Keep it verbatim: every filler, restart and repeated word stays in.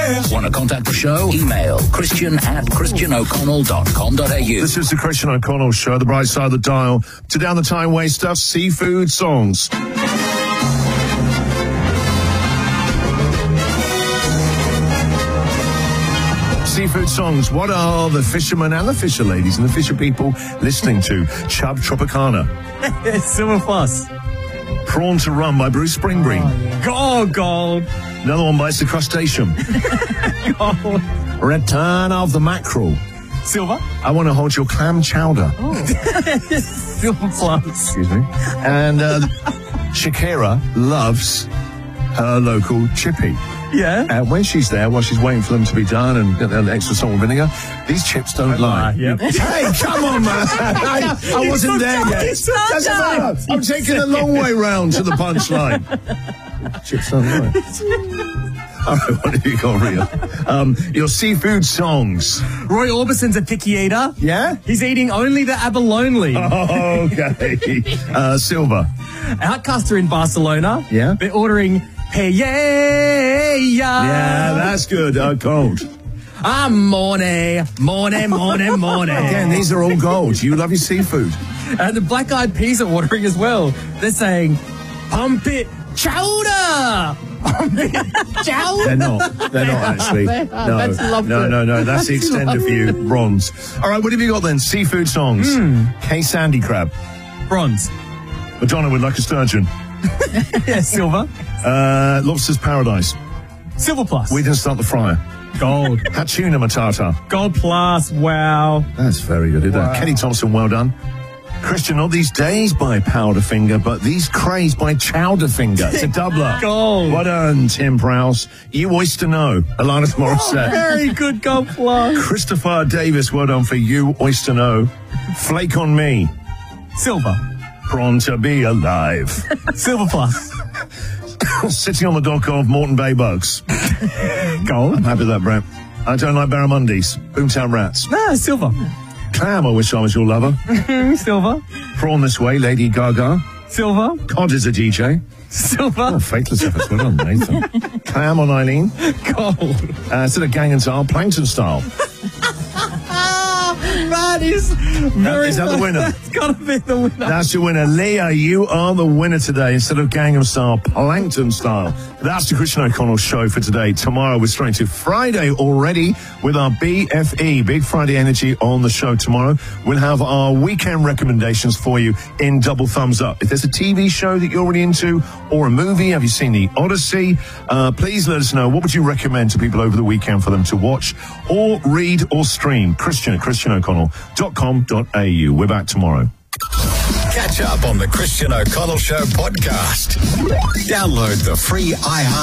yeah. Want to contact the show? Email Christian at christian o'connell dot com dot a u. This is the Christian O'Connell Show, the bright side of the dial. To down the time waste stuff, seafood songs. Seafood songs. What are the fishermen and the fisher ladies and the fisher people listening to? Chub Tropicana. Silver Plus. Prawn to Rum by Bruce Springsteen. Oh, gold. Another one by It's the Crustacean. Gold. Return of the Mackerel. Silver. I Want to Hold Your Clam Chowder. Oh. Silver Plus. Excuse me. And uh, Shakira loves her local chippy. Yeah. And when she's there, while she's waiting for them to be done and get an extra salt and vinegar, these chips don't lie. Yep. Hey, come on, man. I, I wasn't there yet. That's right. I'm taking a long way round to the punchline. Chips don't lie. All right, what have you got, Ria? Um, your seafood songs. Roy Orbison's a picky eater. Yeah? He's eating only the abalone. Oh, okay. uh, Silver. Outcast are in Barcelona. Yeah? They're ordering paella. Yeah, that's good. Uh, cold. Ah, morning, morning, morning, morning. Again, these are all gold. You love your seafood. And the Black Eyed Peas are ordering as well. They're saying, pump it chowder. Pump it chowder. They're not. They're not, actually. They are. No, That's lovely. no, no, no. That's the That's extender for you. Bronze. All right, what have you got then? Seafood songs. Mm. K. Sandy Crab. Bronze. Madonna would like a sturgeon. Yeah, silver. Uh, Lobster's Paradise. Silver Plus. We didn't start the fryer. Gold. Hatuna Matata. Gold Plus. Wow. That's very good, isn't Wow. it? Kenny Thompson, well done. Christian, not these days by Powderfinger, but these craze by Chowderfinger. It's a doubler. Gold. Well done, Tim Prowse. You Oyster Know, Alanis Morissette. Very good Gold Plus. Christopher Davis, well done for You Oyster Know. Flake on Me. Silver. Prawn to Be Alive. Silver Plus. Sitting on the dock of Moreton Bay Bugs. Gold. I'm happy with that, Brent. I Don't Like Barramundis. Boomtown Rats. Ah, silver. Clam, I Wish I Was Your Lover. Silver. Prawn This Way, Lady Gaga. Silver. Cod Is a D J. Silver. Oh, faithless efforts. Well done, Nathan. Clam on Eileen. Gold. Uh, instead of Gang and Style, Plankton Style. That is very... Is that the winner? That's got to be the winner. That's your winner. Leah, you are the winner today. Instead of Gangnam Style, Plankton Style. That's the Christian O'Connell Show for today. Tomorrow, we're straight to Friday already with our B F E, Big Friday Energy, on the show tomorrow. We'll have our weekend recommendations for you in Double Thumbs Up. If there's a T V show that you're really into or a movie, have you seen The Odyssey? Uh, please let us know. What would you recommend to people over the weekend for them to watch or read or stream? Christian at christian o'connell dot com dot a u. We're back tomorrow. Catch up on the Christian O'Connell Show podcast. Download the free iHeart